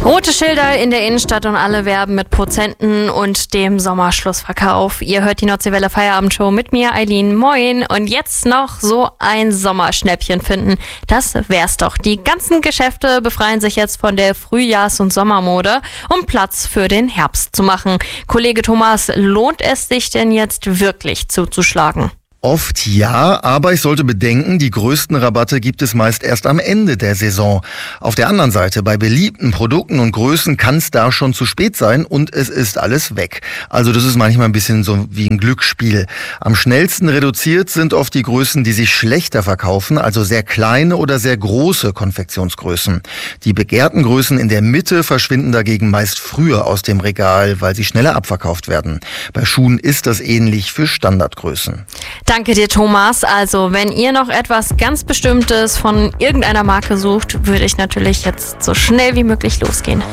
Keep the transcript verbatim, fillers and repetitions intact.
Rote Schilder in der Innenstadt und alle werben mit Prozenten und dem Sommerschlussverkauf. Ihr hört die Nordseewelle Feierabendshow mit mir, Eileen. Moin. Und jetzt noch so ein Sommerschnäppchen finden. Das wär's doch. Die ganzen Geschäfte befreien sich jetzt von der Frühjahrs- und Sommermode, um Platz für den Herbst zu machen. Kollege Thomas, lohnt es sich denn jetzt wirklich zuzuschlagen? Oft ja, aber ich sollte bedenken, die größten Rabatte gibt es meist erst am Ende der Saison. Auf der anderen Seite, bei beliebten Produkten und Größen kann es da schon zu spät sein und es ist alles weg. Also das ist manchmal ein bisschen so wie ein Glücksspiel. Am schnellsten reduziert sind oft die Größen, die sich schlechter verkaufen, also sehr kleine oder sehr große Konfektionsgrößen. Die begehrten Größen in der Mitte verschwinden dagegen meist früher aus dem Regal, weil sie schneller abverkauft werden. Bei Schuhen ist das ähnlich für Standardgrößen. Danke dir, Thomas. Also, wenn ihr noch etwas ganz Bestimmtes von irgendeiner Marke sucht, würde ich natürlich jetzt so schnell wie möglich losgehen.